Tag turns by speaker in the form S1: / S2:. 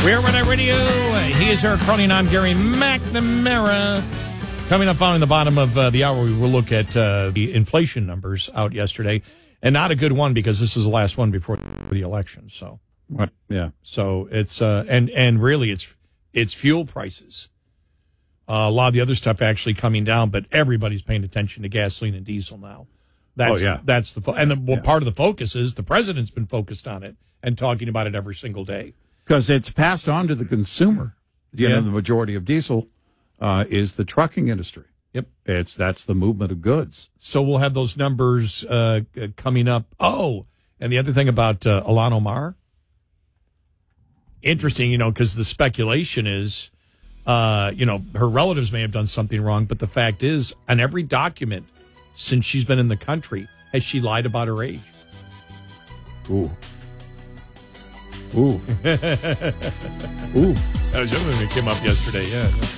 S1: We're Red Eye Radio. He is Eric Cronin. I'm Gary McNamara. Coming up following the bottom of the hour, we will look at the inflation numbers out yesterday. And not a good one because this is the last one before the election. So
S2: what? Yeah.
S1: So it's and really it's fuel prices. A lot of the other stuff actually coming down, but everybody's paying attention to gasoline and diesel now. That's the part of the focus is the president's been focused on it and talking about it every single day.
S2: Because it's passed on to the consumer. You know, the majority of diesel is the trucking industry.
S1: Yep.
S2: That's the movement of goods.
S1: So we'll have those numbers coming up. Oh, and the other thing about Ilhan Omar, interesting, because the speculation is, her relatives may have done something wrong, but the fact is, on every document since she's been in the country, has she lied about her age?
S2: Ooh.
S1: That was the other thing that came up yesterday, yeah.